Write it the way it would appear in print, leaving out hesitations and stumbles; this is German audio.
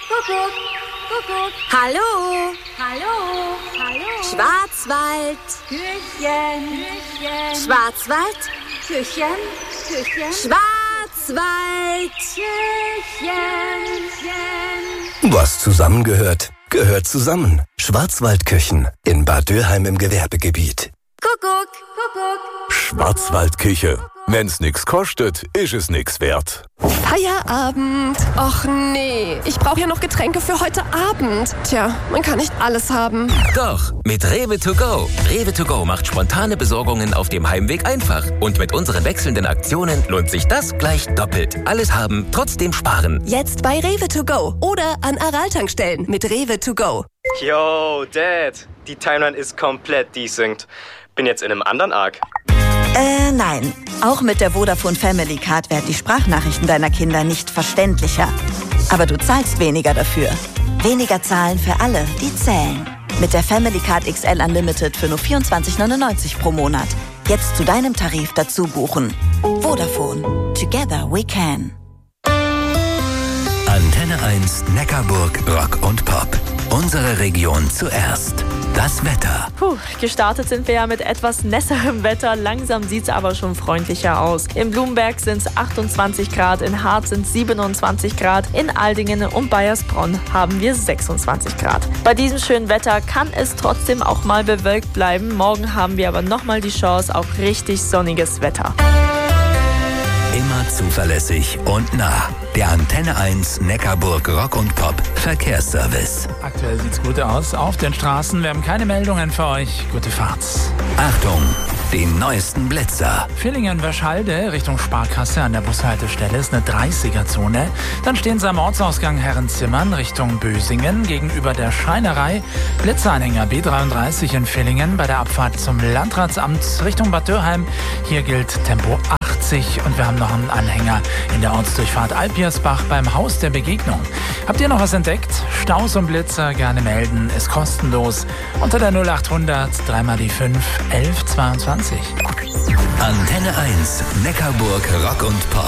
Kuckuck, Kuckuck. Hallo. Hallo, hallo. Schwarzwald. Küchen, Küchen. Schwarzwald. Küchen, Küchen. Schwarzwald. Küchen, Küchen. Was zusammengehört, gehört zusammen. Schwarzwaldküchen in Bad Dürheim im Gewerbegebiet. Kuckuck, Kuckuck. Schwarzwaldküche. Wenn's nix kostet, ist es nix wert. Feierabend. Och nee, ich brauche ja noch Getränke für heute Abend. Tja, man kann nicht alles haben. Doch, mit Rewe to go. Rewe to go macht spontane Besorgungen auf dem Heimweg einfach. Und mit unseren wechselnden Aktionen lohnt sich das gleich doppelt. Alles haben, trotzdem sparen. Jetzt bei Rewe to go oder an Aral-Tankstellen mit Rewe to go. Yo, Dad, die Timeline ist komplett desynced. Bin jetzt in einem anderen Arc. Nein. Auch mit der Vodafone Family Card werden die Sprachnachrichten deiner Kinder nicht verständlicher. Aber du zahlst weniger dafür. Weniger zahlen für alle, die zählen. Mit der Family Card XL Unlimited für nur 24,99 pro Monat. Jetzt zu deinem Tarif dazu buchen. Vodafone. Together we can. Antenne 1 Neckarburg Rock und Pop. Unsere Region zuerst. Das Wetter. Gestartet sind wir ja mit etwas nässerem Wetter. Langsam sieht es aber schon freundlicher aus. In Blumenberg sind es 28 Grad, in Harz sind es 27 Grad, in Aldingen und Baiersbronn haben wir 26 Grad. Bei diesem schönen Wetter kann es trotzdem auch mal bewölkt bleiben. Morgen haben wir aber nochmal die Chance auf richtig sonniges Wetter. Immer zuverlässig und nah. Der Antenne 1 Neckarburg Rock und Pop Verkehrsservice. Aktuell sieht's gut aus auf den Straßen. Wir haben keine Meldungen für euch. Gute Fahrt. Achtung, die neuesten Blitzer. Villingen-Wöschhalde Richtung Sparkasse an der Bushaltestelle ist eine 30er-Zone. Dann stehen sie am Ortsausgang Herrenzimmern Richtung Bösingen gegenüber der Schreinerei. Blitzeranhänger B33 in Villingen bei der Abfahrt zum Landratsamt Richtung Bad Dürheim. Hier gilt Tempo 80 und wir haben noch einen Anhänger in der Ortsdurchfahrt Alpiersbach beim Haus der Begegnung. Habt ihr noch was entdeckt? Staus und Blitzer gerne melden, ist kostenlos. Unter der 0800 3 x 5 11 22. Antenne 1 Neckarburg Rock und Pop.